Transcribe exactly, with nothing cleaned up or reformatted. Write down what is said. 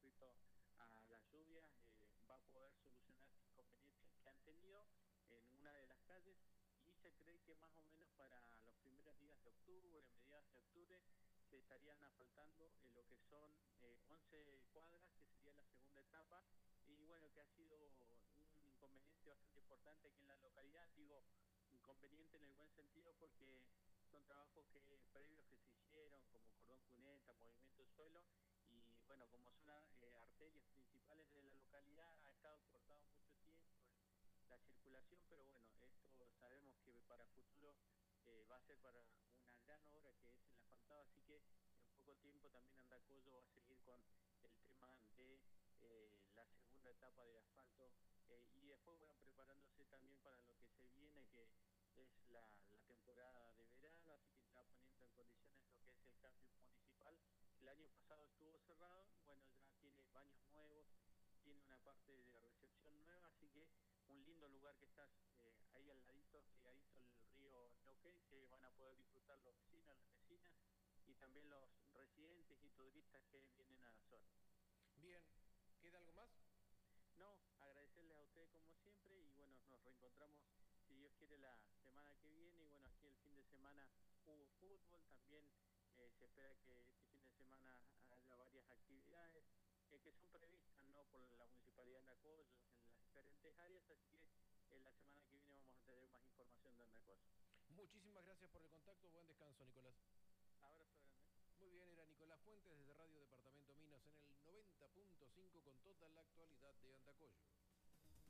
respecto a las lluvias eh, va a poder solucionar inconvenientes que han tenido en una de las calles, y se cree que más o menos para los primeros días de octubre, mediados de octubre, se estarían asfaltando en lo que son eh, once cuadras, que sería la segunda etapa, y bueno, que ha sido un inconveniente bastante importante aquí en la localidad. Digo inconveniente en el buen sentido porque son trabajos que previos que se hicieron, como cordón cuneta, movimiento de suelo, y bueno, como son eh, arterias principales de la localidad, ha estado cortado mucho tiempo la circulación, pero bueno, esto sabemos que para futuro eh, va a ser para una gran obra que es el asfaltado, así que en poco tiempo también Andacollo va a seguir con el tema de eh, la segunda etapa de asfalto, eh, y después, bueno, preparándose también para lo que se viene, que es la, la temporada de verano, así que ya poniendo en condiciones lo que es el cambio municipal. El año pasado estuvo cerrado, bueno, ya tiene baños nuevos, tiene una parte de recepción nueva, así que un lindo lugar que estás eh, ahí al ladito, pegadito al río Neuquén, que van a poder disfrutar los vecinos, las vecinas, y también los residentes y turistas que vienen a la zona. Bien, ¿queda algo más? No, agradecerles a ustedes como siempre, y bueno, nos reencontramos, si Dios quiere, la semana que viene, y bueno, aquí el fin de semana hubo fútbol, también eh, se espera que este fin de semana haya varias actividades eh, que son previstas, ¿no?, por la Municipalidad de Andacollo en las diferentes áreas, así que en la semana que viene vamos a tener más información de Andacollo. Muchísimas gracias por el contacto, buen descanso, Nicolás. Abrazo grande. Muy bien, era Nicolás Fuentes desde Radio Departamento Minas en el noventa punto cinco con toda la actualidad de Andacollo.